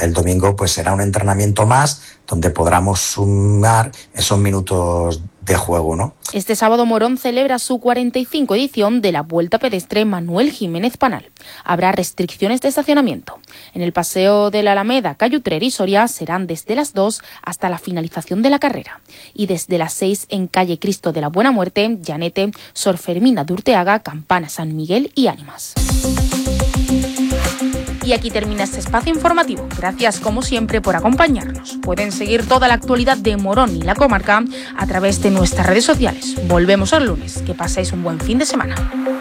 el domingo pues será un entrenamiento más donde podamos sumar esos minutos de juego, ¿no? Este sábado Morón celebra su 45 edición de la Vuelta Pedestre Manuel Jiménez Panal. Habrá restricciones de estacionamiento. En el paseo de la Alameda, Calle Utrer y Soria serán desde las 2 hasta la finalización de la carrera. Y desde las 6 en Calle Cristo de la Buena Muerte, Llanete, Sor Fermina de Urteaga, Campana, San Miguel y Ánimas. Y aquí termina este espacio informativo. Gracias, como siempre, por acompañarnos. Pueden seguir toda la actualidad de Morón y la comarca a través de nuestras redes sociales. Volvemos el lunes. Que paséis un buen fin de semana.